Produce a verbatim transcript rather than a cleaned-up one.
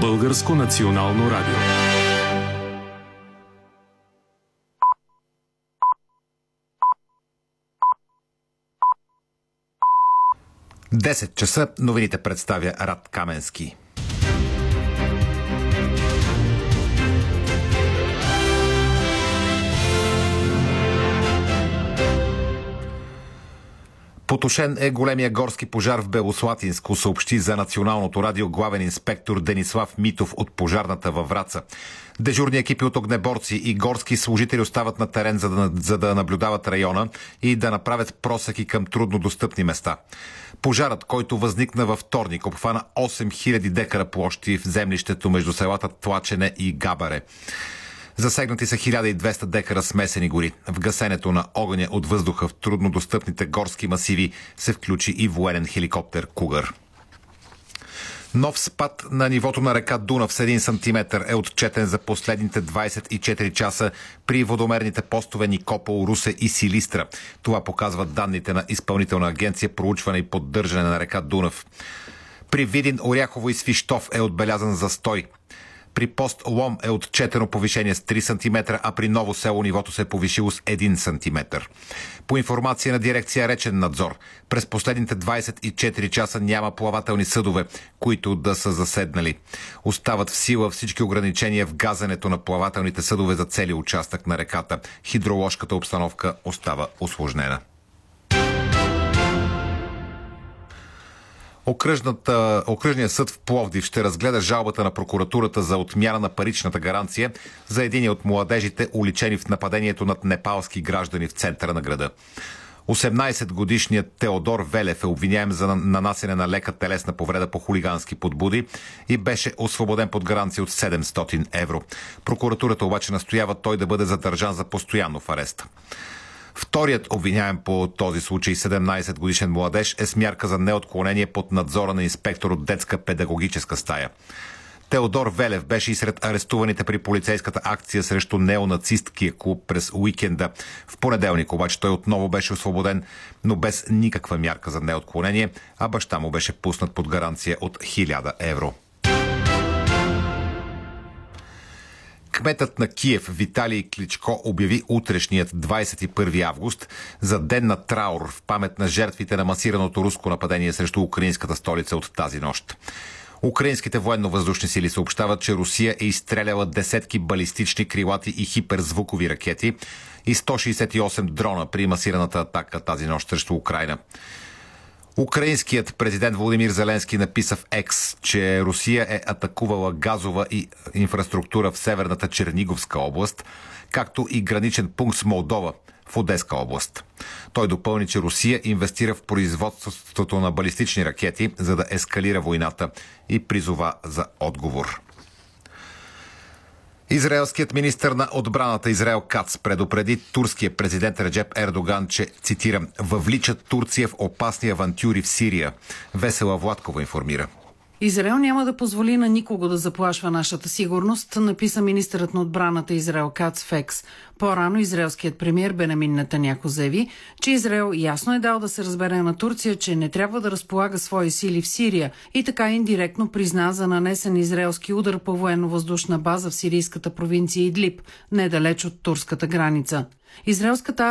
Българско национално радио. десет часа новините представя Рад Каменски. Потушен е големия горски пожар в Белослатинско, съобщи за Националното радио главен инспектор Денислав Митов от пожарната във Враца. Дежурни екипи от огнеборци и горски служители остават на терен, за да, за да наблюдават района и да направят просеки към труднодостъпни места. Пожарът, който възникна във вторник, обхвана осем хиляди декара площи в землището между селата Тлачене и Габаре. Засегнати са хиляда и двеста декара смесени гори. В гасенето на огъня от въздуха в труднодостъпните горски масиви се включи и военен хеликоптер Кугър. Нов спад на нивото на река Дунав с един сантиметър е отчетен за последните двадесет и четири часа при водомерните постове Никопол, Русе и Силистра. Това показват данните на Изпълнителна агенция проучване и поддържане на река Дунав. При Видин, Оряхово и Свищов е отбелязан застой. При пост Лом е отчетено повишение с три сантиметра, а при Ново село нивото се е повишило с един сантиметър. По информация на дирекция Речен надзор, през последните двадесет и четири часа няма плавателни съдове, които да са заседнали. Остават в сила всички ограничения в газенето на плавателните съдове за целия участък на реката. Хидроложката обстановка остава усложнена. Окръжният съд в Пловдив ще разгледа жалбата на прокуратурата за отмяна на паричната гаранция за единия от младежите, уличени в нападението над непалски граждани в центъра на града. осемнадесетгодишният Теодор Велев е обвиняем за нанасене на лека телесна повреда по хулигански подбуди и беше освободен под гаранция от седемстотин евро. Прокуратурата обаче настоява той да бъде задържан за постоянно в арест. Вторият обвиняем по този случай, седемнадесетгодишен младеж, е с мярка за неотклонение под надзора на инспектор от детска педагогическа стая. Теодор Велев беше и сред арестуваните при полицейската акция срещу неонацисткия клуб през уикенда. В понеделник обаче той отново беше освободен, но без никаква мярка за неотклонение, а баща му беше пуснат под гаранция от хиляда евро. Кметът на Киев Виталий Кличко обяви утрешният двадесет и първи август за ден на траур в памет на жертвите на масираното руско нападение срещу украинската столица от тази нощ. Украинските военно-въздушни сили съобщават, че Русия е изстреляла десетки балистични, крилати и хиперзвукови ракети и сто шейсет и осем дрона при масираната атака тази нощ срещу Украйна. Украинският президент Володимир Зеленски написа в Екс, че Русия е атакувала газова и инфраструктура в северната Черниговска област, както и граничен пункт с Молдова в Одеска област. Той допълни, че Русия инвестира в производството на балистични ракети, за да ескалира войната, и призова за отговор. Израелският министър на отбраната Израел Кац предупреди турския президент Реджеп Ердоган, че, цитирам, въвличат Турция в опасни авантюри в Сирия. Весела Владкова информира. Израел няма да позволи на никого да заплашва нашата сигурност, написа министърът на отбраната Израел Кац в Екс. По-рано израелският премиер Бенямин Нетаняху заяви, че Израел ясно е дал да се разбере на Турция, че не трябва да разполага свои сили в Сирия, и така индиректно призна за нанесен израелски удар по военно-въздушна база в сирийската провинция Идлиб, недалеч от турската граница. Израелската